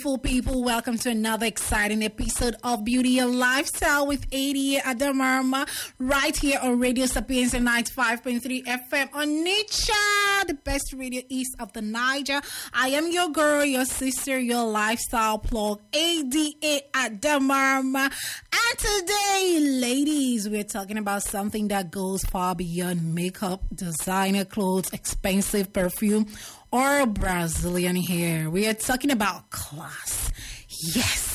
People, welcome to another exciting episode of Beauty and Lifestyle with AD Adamarma right here on Radio Sapiens 95.3 FM on Nature, the best radio east of the Niger. I am your girl, your sister, your lifestyle plug, ADA Adamarma. And today, ladies, we're talking about something that goes far beyond makeup, designer clothes, expensive perfume, or Brazilian hair. We are talking about class. Yes.